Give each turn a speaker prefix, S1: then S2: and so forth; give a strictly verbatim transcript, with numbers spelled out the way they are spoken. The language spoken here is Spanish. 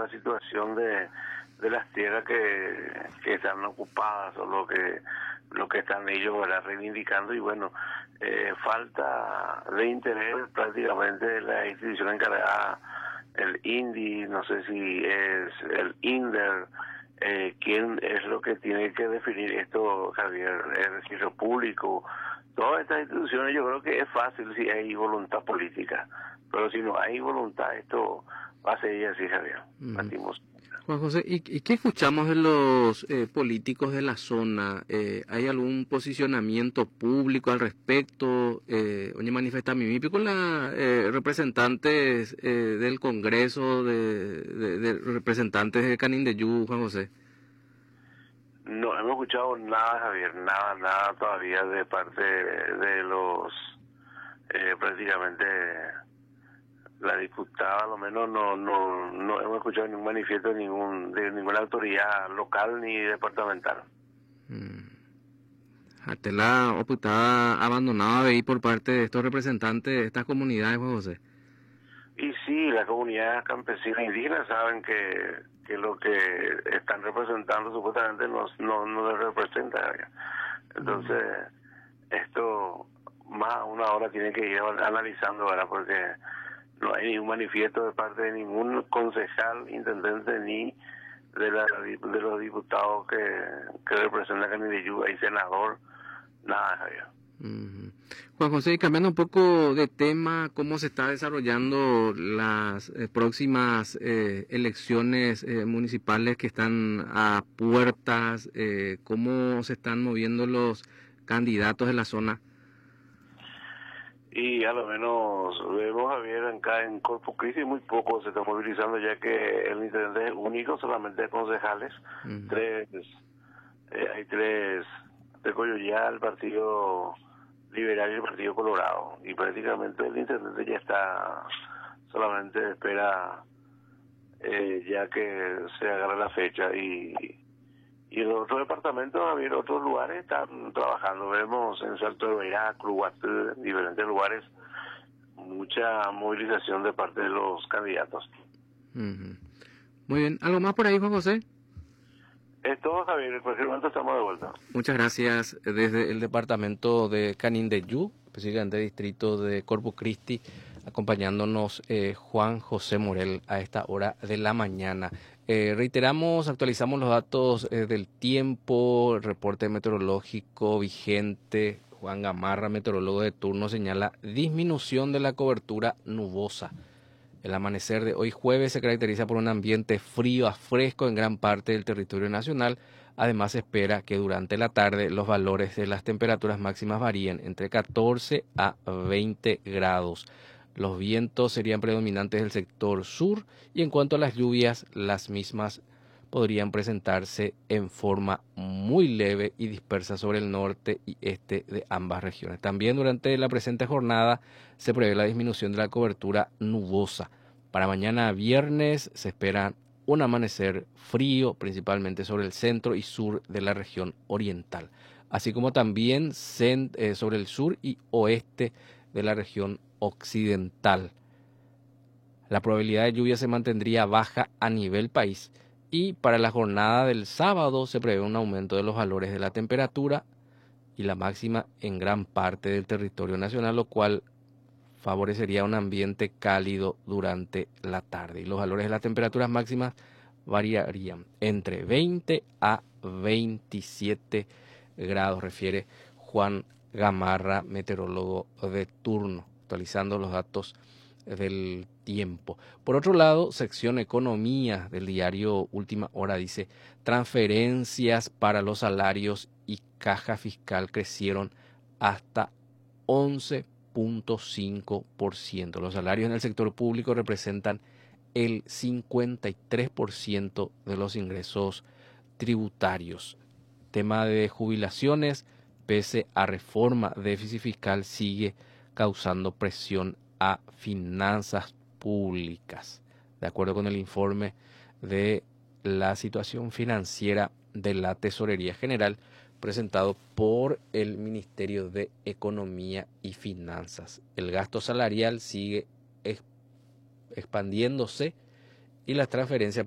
S1: la situación de, de las tierras que, que están ocupadas o lo que lo que están ellos ahora reivindicando, y bueno, eh, falta de interés prácticamente de la institución encargada, el INDI, no sé si es el INDER, eh, quién es lo que tiene que definir esto, Javier, el registro público. Todas estas instituciones yo creo que es fácil si hay voluntad política, pero si no hay voluntad, esto va a seguir así, Javier.
S2: Uh-huh.
S1: Batimos.
S2: Juan José, ¿y, y qué escuchamos de los eh, políticos de la zona? Eh, ¿Hay algún posicionamiento público al respecto? Eh, oye, manifesta mi con la eh, representantes eh, del Congreso, de, de, de representantes de Canindeyú, Juan José.
S1: No hemos escuchado nada, Javier, nada, nada todavía de parte de los, eh, prácticamente, la diputada, a lo menos no no no hemos escuchado ningún manifiesto de, ningún, de ninguna autoridad local ni departamental.
S2: Mm. Hasta la oputada abandonada de ahí por parte de estos representantes de estas comunidades, Juan José.
S1: Y sí, la comunidad campesina indígena saben que, que lo que están representando supuestamente no, no, no les representa. Entonces, mm. esto más a una hora tiene que ir analizando, ¿verdad? Porque no hay ningún manifiesto de parte de ningún concejal, intendente, ni de, la, de los diputados que, que representan Canindeyú, hay senador, nada, Javier.
S2: Uh-huh. Juan José, y cambiando un poco de tema, ¿cómo se está desarrollando las eh, próximas eh, elecciones eh, municipales que están a puertas? Eh, ¿Cómo se están moviendo los candidatos de la zona?
S1: Y a lo menos vemos, Javier, acá en Corpus Christi muy poco se está movilizando, ya que el intendente es único, solamente de concejales. Uh-huh. Tres, eh, hay tres, de Coyollá, el Partido Liberal y el Partido Colorado. Y prácticamente el intendente ya está, solamente espera eh, ya que se agarre la fecha. Y, y en otros departamentos, Javier, otros lugares están trabajando. Vemos en Salto de Beirá, Clubatú, en diferentes lugares, mucha movilización de parte de los candidatos.
S2: Uh-huh. Muy bien. ¿Algo más por ahí, Juan José?
S1: Es todo, Javier. En cualquier momento estamos de vuelta.
S2: Muchas gracias. Desde el departamento de Canindeyú, específicamente distrito de Corpus Christi, acompañándonos eh, Juan José Morel a esta hora de la mañana. Eh, reiteramos, actualizamos los datos eh, del tiempo, el reporte meteorológico vigente. Juan Gamarra, meteorólogo de turno, señala disminución de la cobertura nubosa. El amanecer de hoy jueves se caracteriza por un ambiente frío a fresco en gran parte del territorio nacional. Además, se espera que durante la tarde los valores de las temperaturas máximas varíen entre catorce a veinte grados. Los vientos serían predominantes del sector sur y en cuanto a las lluvias, las mismas podrían presentarse en forma muy leve y dispersa sobre el norte y este de ambas regiones. También durante la presente jornada se prevé la disminución de la cobertura nubosa. Para mañana viernes se espera un amanecer frío, principalmente sobre el centro y sur de la región oriental, así como también sobre el sur y oeste de la región occidental. La probabilidad de lluvia se mantendría baja a nivel país. Y para la jornada del sábado se prevé un aumento de los valores de la temperatura y la máxima en gran parte del territorio nacional, lo cual favorecería un ambiente cálido durante la tarde. Y los valores de las temperaturas máximas variarían entre veinte a veintisiete grados, refiere Juan Gamarra, meteorólogo de turno, actualizando los datos del tiempo. Por otro lado, sección Economía del diario Última Hora dice: transferencias para los salarios y caja fiscal crecieron hasta once punto cinco por ciento. Los salarios en el sector público representan el cincuenta y tres por ciento de los ingresos tributarios. Tema de jubilaciones, pese a reforma, déficit fiscal sigue causando presión a finanzas públicas, de acuerdo con el informe de la situación financiera de la Tesorería General presentado por el Ministerio de Economía y Finanzas. El gasto salarial sigue expandiéndose y las transferencias